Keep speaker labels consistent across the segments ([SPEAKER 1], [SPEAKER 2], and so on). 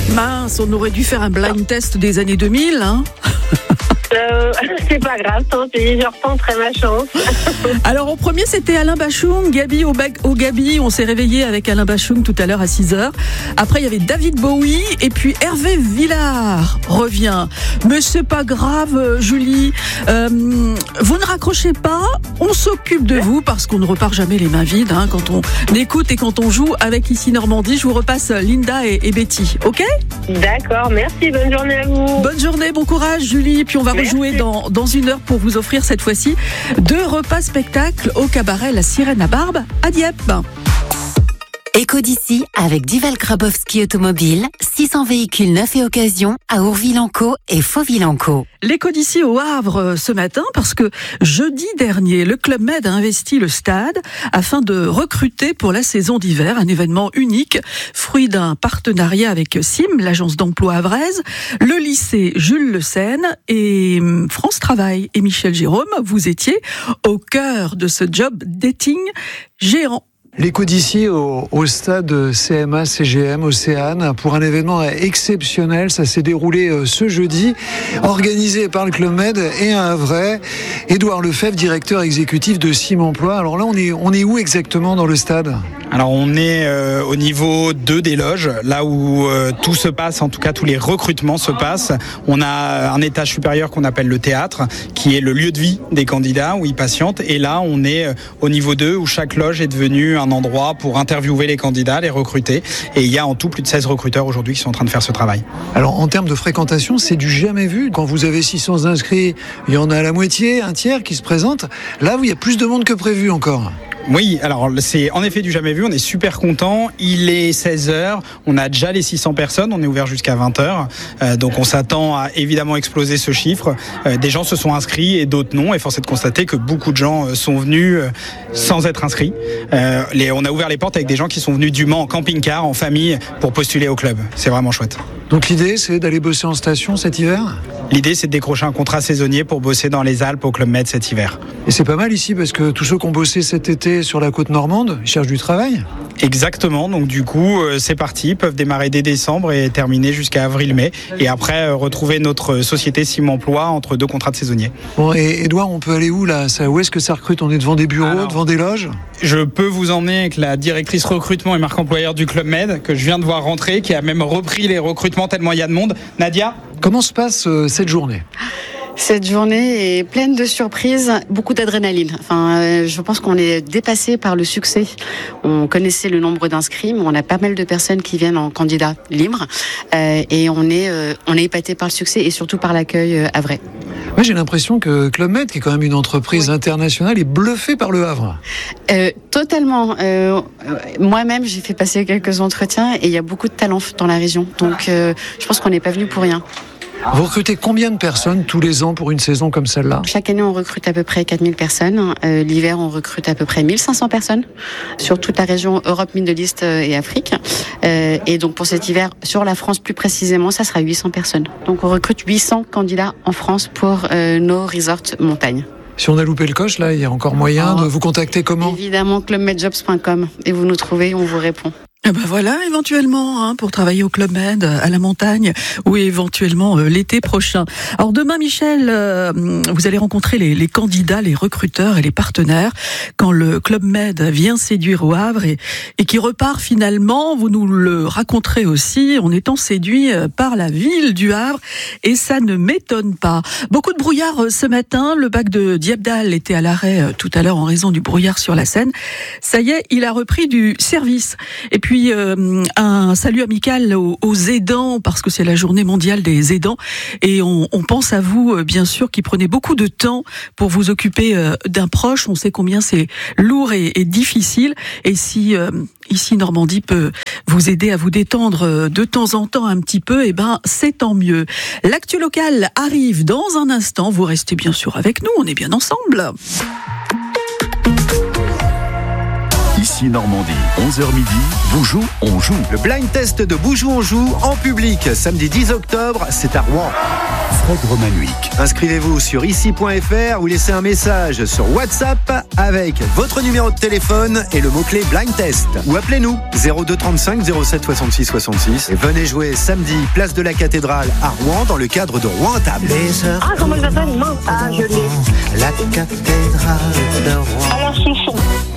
[SPEAKER 1] Mince, on aurait dû faire un blind test des années 2000, hein.
[SPEAKER 2] C'est pas grave, je retenterai ma chance.
[SPEAKER 1] Alors au premier c'était Alain Bachung, Gabi au Gabi, on s'est réveillé avec Alain Bachung tout à l'heure à 6h. Après il y avait David Bowie et puis Hervé Villard revient. Mais c'est pas grave Julie, vous ne raccrochez pas, on s'occupe de vous parce qu'on ne repart jamais les mains vides hein, quand on écoute et quand on joue avec Ici Normandie. Je vous repasse Linda et Betty, ok ?
[SPEAKER 2] D'accord, merci, bonne journée à vous.
[SPEAKER 1] Bonne journée, bon courage Julie, puis on va rejouer dans une heure pour vous offrir cette fois-ci 2 repas spectacles au cabaret La Sirène à Barbe à Dieppe.
[SPEAKER 3] Éco d'ici avec Duval Grabowski Automobile, 600 véhicules neufs et occasion à Ourville-en-Caux et Fauville-en-Caux.
[SPEAKER 1] L'éco d'ici au Havre ce matin parce que jeudi dernier, le Club Med a investi le stade afin de recruter pour la saison d'hiver, un événement unique, fruit d'un partenariat avec SIM, l'agence d'emploi havraise, le lycée Jules Le Seine et France Travail. Et Michel Jérôme, vous étiez au cœur de ce job dating géant.
[SPEAKER 4] L'éco d'ici au stade CMA-CGM Océane pour un événement exceptionnel. Ça s'est déroulé ce jeudi, organisé par le Club Med et un Havrais. Édouard Lefebvre, directeur exécutif de SIM Emploi. Alors là, on est où exactement dans le stade ?
[SPEAKER 5] Alors on est au niveau 2 des loges, là où tout se passe, en tout cas tous les recrutements se passent. On a un étage supérieur qu'on appelle le théâtre, qui est le lieu de vie des candidats où ils patientent. Et là, on est au niveau 2 où chaque loge est devenue un endroit pour interviewer les candidats, les recruter. Et il y a en tout plus de 16 recruteurs aujourd'hui qui sont en train de faire ce travail.
[SPEAKER 4] Alors en termes de fréquentation, c'est du jamais vu. Quand vous avez 600 inscrits, il y en a la moitié, un tiers qui se présentent. Là, il y a plus de monde que prévu encore.
[SPEAKER 5] Oui, alors c'est en effet du jamais vu, on est super content. Il est 16h, on a déjà les 600 personnes, on est ouvert jusqu'à 20h. Donc on s'attend à évidemment exploser ce chiffre. Des gens se sont inscrits et d'autres non. Et force est de constater que beaucoup de gens sont venus sans être inscrits. On a ouvert les portes avec des gens qui sont venus du Mans en camping-car, en famille, pour postuler au club. C'est vraiment chouette.
[SPEAKER 4] Donc l'idée, c'est d'aller bosser en station cet hiver ?
[SPEAKER 5] L'idée, c'est de décrocher un contrat saisonnier pour bosser dans les Alpes au Club Med cet hiver.
[SPEAKER 4] Et c'est pas mal ici parce que tous ceux qui ont bossé cet été sur la côte normande, ils cherchent du travail.
[SPEAKER 5] Exactement, donc du coup, c'est parti. Ils peuvent démarrer dès décembre et terminer jusqu'à avril-mai. Et après, retrouver notre société SIM Emploi entre 2 contrats de saisonniers.
[SPEAKER 4] Bon, et Edouard, on peut aller où là ? Où est-ce que ça recrute ? On est devant des bureaux, devant des loges ?
[SPEAKER 5] Je peux vous emmener avec la directrice recrutement et marque employeur du Club Med, que je viens de voir rentrer, qui a même repris les recrutements tellement il y a de monde. Nadia ?
[SPEAKER 4] Comment se passe cette journée ?
[SPEAKER 6] Cette journée est pleine de surprises, beaucoup d'adrénaline. Je pense qu'on est dépassé par le succès. On connaissait le nombre d'inscrits, mais on a pas mal de personnes qui viennent en candidat libre. Et on est épaté par le succès et surtout par l'accueil havrais.
[SPEAKER 4] Moi, j'ai l'impression que Club Med, qui est quand même une entreprise internationale, est bluffé par le Havre.
[SPEAKER 6] Totalement. Moi-même, j'ai fait passer quelques entretiens et il y a beaucoup de talents dans la région. Donc, je pense qu'on n'est pas venu pour rien.
[SPEAKER 4] Vous recrutez combien de personnes tous les ans pour une saison comme celle-là ?
[SPEAKER 6] Chaque année, on recrute à peu près 4000 personnes. L'hiver, on recrute à peu près 1500 personnes sur toute la région Europe, Middle East et Afrique. Et donc, pour cet hiver, sur la France plus précisément, ça sera 800 personnes. Donc, on recrute 800 candidats en France pour nos resorts montagnes.
[SPEAKER 4] Si on a loupé le coche, là, il y a encore moyen de vous contacter comment ?
[SPEAKER 6] Évidemment, clubmedjobs.com. Et vous nous trouvez, on vous répond.
[SPEAKER 1] Ben voilà, éventuellement, pour travailler au Club Med, à la montagne, ou éventuellement l'été prochain. Alors demain, Michel, vous allez rencontrer les candidats, les recruteurs et les partenaires quand le Club Med vient séduire au Havre et qui repart finalement, vous nous le raconterez aussi, en étant séduit par la ville du Havre, et ça ne m'étonne pas. Beaucoup de brouillard ce matin, le bac de Diepdal était à l'arrêt tout à l'heure en raison du brouillard sur la Seine. Ça y est, il a repris du service. Et puis un salut amical aux aidants, parce que c'est la journée mondiale des aidants, et on pense à vous, bien sûr, qui prenez beaucoup de temps pour vous occuper d'un proche. On sait combien c'est lourd et difficile, et si Ici Normandie peut vous aider à vous détendre de temps en temps un petit peu, c'est tant mieux. L'actu locale arrive dans un instant, vous restez bien sûr avec nous, on est bien ensemble.
[SPEAKER 7] Ici ici Normandie. 11h midi, Boujou, on joue.
[SPEAKER 8] Le blind test de Boujou, on joue en public. Samedi 10 octobre, c'est à Rouen.
[SPEAKER 7] Fred Romanuic.
[SPEAKER 8] Inscrivez-vous sur ici.fr ou laissez un message sur WhatsApp avec votre numéro de téléphone et le mot-clé blind test. Ou appelez-nous 02 35 07 66 66 et venez jouer samedi, place de la Cathédrale à Rouen dans le cadre de Rouen à table.
[SPEAKER 2] Ah, comment il s'appelle? Non. Ah, je l'ai.
[SPEAKER 8] La Cathédrale de Rouen.
[SPEAKER 2] Alors, Chichon.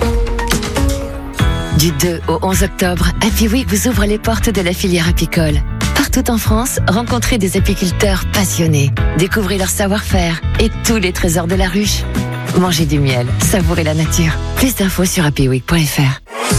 [SPEAKER 3] Du 2 au 11 octobre, Happy Week vous ouvre les portes de la filière apicole. Partout en France, rencontrez des apiculteurs passionnés. Découvrez leur savoir-faire et tous les trésors de la ruche. Mangez du miel, savourez la nature. Plus d'infos sur happyweek.fr.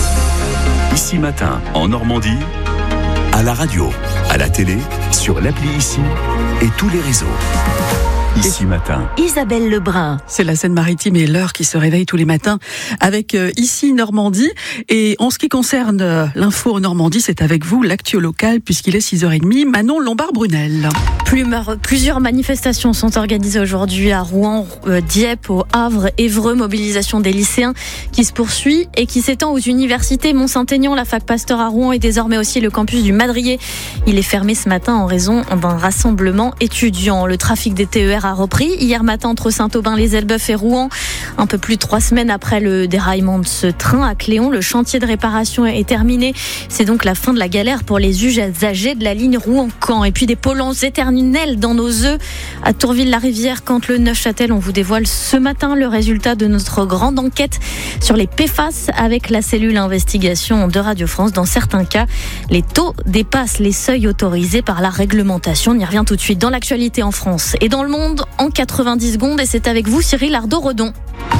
[SPEAKER 7] Ici Matin, en Normandie, à la radio, à la télé, sur l'appli Ici et tous les réseaux. Ici Matin.
[SPEAKER 1] Isabelle Lebrun. C'est la Seine-Maritime et l'heure qui se réveille tous les matins avec Ici Normandie. Et en ce qui concerne l'info en Normandie, c'est avec vous, l'actu local, puisqu'il est 6h30. Manon Lombard-Brunel.
[SPEAKER 9] Plusieurs manifestations sont organisées aujourd'hui à Rouen, Dieppe, au Havre, Évreux. Mobilisation des lycéens qui se poursuit et qui s'étend aux universités. Mont-Saint-Aignan, la fac Pasteur à Rouen et désormais aussi le campus du Madrier. Il est fermé ce matin en raison d'un rassemblement étudiant. Le trafic des TER a repris hier matin entre Saint-Aubin-les-Elbeuf et Rouen. Un peu plus de 3 semaines après le déraillement de ce train à Cléon, le chantier de réparation est terminé. C'est donc la fin de la galère pour les usagers de la ligne Rouen-Caen. Et puis des polluants éternels dans nos œufs à Tourville-la-Rivière, quand le Neufchâtel. On vous dévoile ce matin le résultat de notre grande enquête sur les PFAS avec la cellule investigation de Radio France. Dans certains cas, les taux dépassent les seuils autorisés par la réglementation. On y revient tout de suite dans l'actualité en France et dans le monde en 90 secondes. Et c'est avec vous, Cyril Ardo-Redon.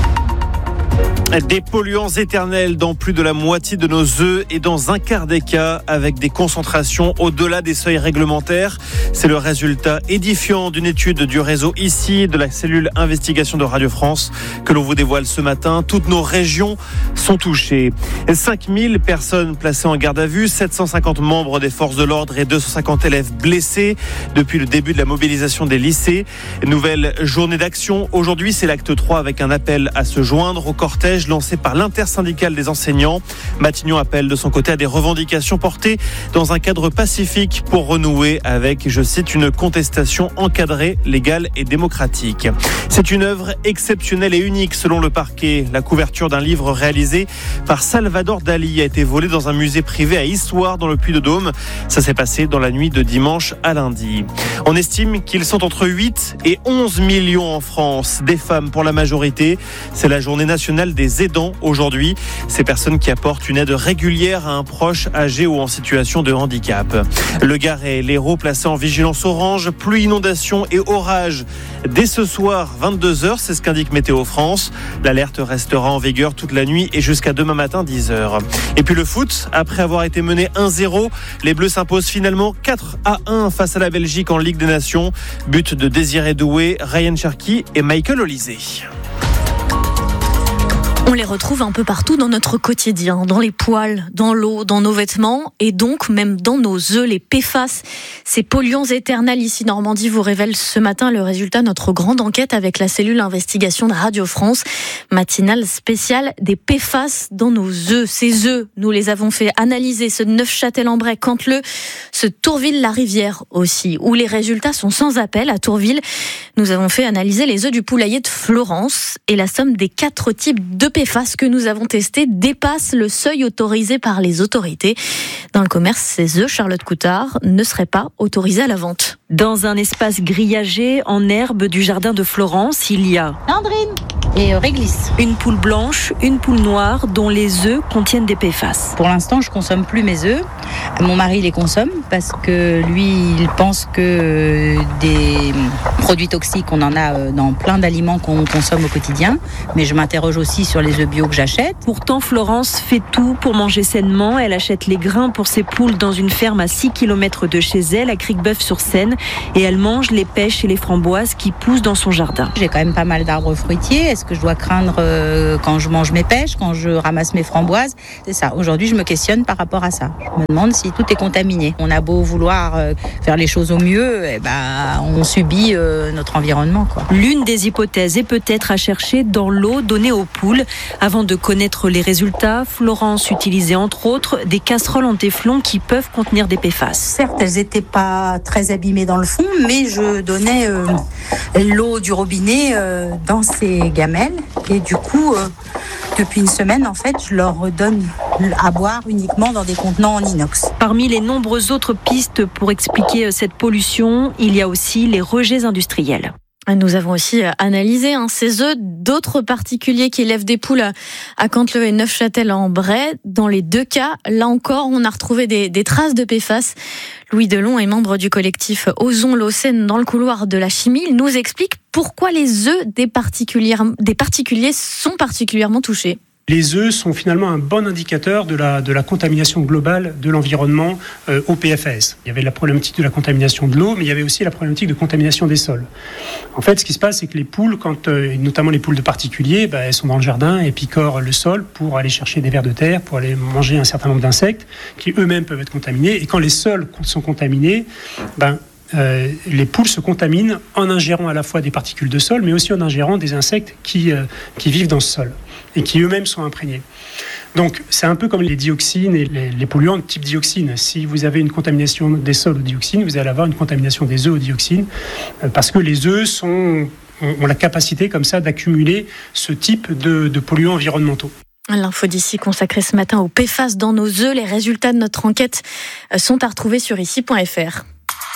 [SPEAKER 10] Des polluants éternels dans plus de la moitié de nos œufs et dans un quart des cas avec des concentrations au-delà des seuils réglementaires. C'est le résultat édifiant d'une étude du réseau ICI de la cellule investigation de Radio France que l'on vous dévoile ce matin. Toutes nos régions sont touchées. 5000 personnes placées en garde à vue, 750 membres des forces de l'ordre et 250 élèves blessés depuis le début de la mobilisation des lycées. Nouvelle journée d'action. Aujourd'hui, c'est l'acte 3 avec un appel à se joindre au cortège lancé par l'intersyndicale des enseignants. Matignon appelle de son côté à des revendications portées dans un cadre pacifique pour renouer avec, je cite, une contestation encadrée, légale et démocratique. C'est une œuvre exceptionnelle et unique selon le parquet. La couverture d'un livre réalisé par Salvador Dali a été volée dans un musée privé à Issoire dans le Puy-de-Dôme. Ça s'est passé dans la nuit de dimanche à lundi. On estime qu'ils sont entre 8 et 11 millions en France, des femmes pour la majorité. C'est la journée nationale des aidants aujourd'hui. Ces personnes qui apportent une aide régulière à un proche âgé ou en situation de handicap. Le Gard et l'Hérault placés en vigilance orange, pluie, inondation et orage. Dès ce soir, 22h, c'est ce qu'indique Météo France. L'alerte restera en vigueur toute la nuit et jusqu'à demain matin, 10h. Et puis le foot, après avoir été mené 1-0, les Bleus s'imposent finalement 4-1 face à la Belgique en Ligue des Nations. But de Désiré Doué, Ryan Cherki et Michael Olysée.
[SPEAKER 9] On les retrouve un peu partout dans notre quotidien, dans les poêles, dans l'eau, dans nos vêtements et donc même dans nos œufs, les PFAS. Ces polluants éternels ici Normandie vous révèlent ce matin le résultat de notre grande enquête avec la cellule investigation de Radio France, matinale spéciale des PFAS dans nos œufs. Ces œufs, nous les avons fait analyser, ce Neufchâtel-en-Bray, Canteleu, ce Tourville-la-Rivière aussi, où les résultats sont sans appel. À Tourville, nous avons fait analyser les œufs du poulailler de Florence et la somme des 4 types de PFAS que nous avons testés dépasse le seuil autorisé par les autorités. Dans le commerce, ces œufs, Charlotte Coutard, ne seraient pas autorisés à la vente.
[SPEAKER 11] Dans un espace grillagé en herbe du jardin de Florence, il y a
[SPEAKER 12] Landrine et réglisse.
[SPEAKER 11] Une poule blanche, une poule noire dont les œufs contiennent des PFAS.
[SPEAKER 12] Pour l'instant, je consomme plus mes œufs. Mon mari les consomme parce que lui, il pense que des produits toxiques, on en a dans plein d'aliments qu'on consomme au quotidien. Mais je m'interroge aussi sur les œufs bio que j'achète.
[SPEAKER 11] Pourtant, Florence fait tout pour manger sainement. Elle achète les grains pour ses poules dans une ferme à 6 km de chez elle, à Cricbeuf-sur-Seine. Et elle mange les pêches et les framboises qui poussent dans son jardin.
[SPEAKER 12] J'ai quand même pas mal d'arbres fruitiers. Est-ce Est-ce que je dois craindre quand je mange mes pêches, quand je ramasse mes framboises? C'est ça. Aujourd'hui, je me questionne par rapport à ça. Je me demande si tout est contaminé. On a beau vouloir faire les choses au mieux, on subit notre environnement, quoi.
[SPEAKER 11] L'une des hypothèses est peut-être à chercher dans l'eau donnée aux poules. Avant de connaître les résultats, Florence utilisait entre autres des casseroles en téflon qui peuvent contenir des PFAS.
[SPEAKER 13] Certes, elles n'étaient pas très abîmées dans le fond, mais je donnais l'eau du robinet dans ces gamelles. Et du coup, depuis une semaine, en fait, je leur donne à boire uniquement dans des contenants en inox.
[SPEAKER 11] Parmi les nombreuses autres pistes pour expliquer cette pollution, il y a aussi les rejets industriels.
[SPEAKER 9] Nous avons aussi analysé ces œufs d'autres particuliers qui élèvent des poules à Canteleu et Neufchâtel-en-Bray. Dans les deux cas, là encore, on a retrouvé des traces de PFAS. Louis Delon est membre du collectif Osons l'eau saine dans le couloir de la chimie. Il nous explique pourquoi les œufs des particuliers sont particulièrement touchés.
[SPEAKER 14] Les œufs sont finalement un bon indicateur de la contamination globale de l'environnement au PFAS. Il y avait la problématique de la contamination de l'eau, mais il y avait aussi la problématique de contamination des sols. En fait, ce qui se passe, c'est que les poules, notamment les poules de particuliers, elles sont dans le jardin et picorent le sol pour aller chercher des vers de terre, pour aller manger un certain nombre d'insectes qui eux-mêmes peuvent être contaminés. Et quand les sols sont contaminés, les poules se contaminent en ingérant à la fois des particules de sol, mais aussi en ingérant des insectes qui vivent dans ce sol et qui eux-mêmes sont imprégnés. Donc c'est un peu comme les dioxines et les polluants de type dioxine. Si vous avez une contamination des sols aux dioxines, vous allez avoir une contamination des œufs aux dioxines, parce que les œufs ont la capacité comme ça d'accumuler ce type de polluants environnementaux.
[SPEAKER 9] L'info d'ici consacrée ce matin aux PFAS dans nos œufs. Les résultats de notre enquête sont à retrouver sur ici.fr.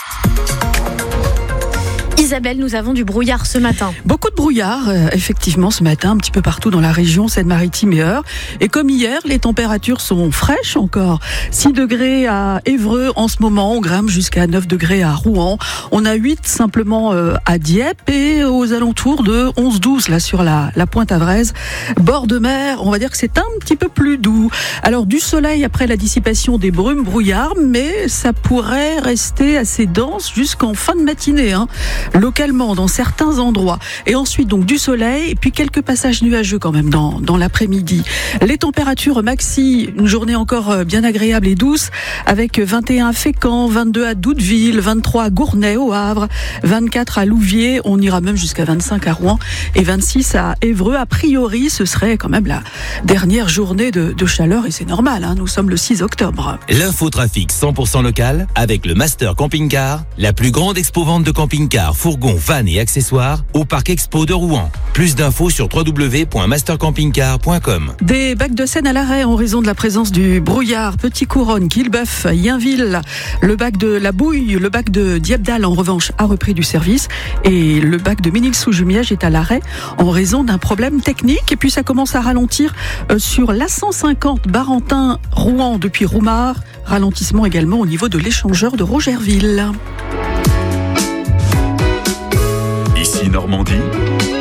[SPEAKER 9] Isabelle, nous avons du brouillard ce matin.
[SPEAKER 1] Beaucoup de brouillard, effectivement, ce matin, un petit peu partout dans la région Seine-Maritime et Eure. Et comme hier, les températures sont fraîches encore. 6 degrés à Évreux en ce moment, on grimpe jusqu'à 9 degrés à Rouen. On a 8 simplement à Dieppe et aux alentours de 11-12 là sur la Pointe-à-Vraise. Bord de mer, on va dire que c'est un petit peu plus doux. Alors du soleil après la dissipation des brumes brouillards, mais ça pourrait rester assez dense jusqu'en fin de matinée, localement dans certains endroits. Et ensuite donc du soleil et puis quelques passages nuageux quand même dans l'après-midi. Les températures maxi, une journée encore bien agréable et douce avec 21 à Fécamp, 22 à Doudeville, 23 à Gournay au Havre, 24 à Louviers, on ira même jusqu'à 25 à Rouen et 26 à Évreux. A priori, ce serait quand même la dernière journée de chaleur et c'est normal, nous sommes le 6 octobre.
[SPEAKER 15] L'infotrafic 100% local avec le Master Camping Car, la plus grande expo-vente de camping-car, fourgons, vannes et accessoires au Parc Expo de Rouen. Plus d'infos sur www.mastercampingcar.com.
[SPEAKER 1] Des bacs de Seine à l'arrêt en raison de la présence du brouillard. Petit-Couronne, Quillebeuf, Yainville, le bac de la Bouille, le bac de Diepdal en revanche a repris du service et le bac de Ménil-sous-Jumièges est à l'arrêt en raison d'un problème technique. Et puis ça commence à ralentir sur l'A150 Barentin-Rouen depuis Roumard. Ralentissement également au niveau de l'échangeur de Rogerville.
[SPEAKER 7] Ici Normandie.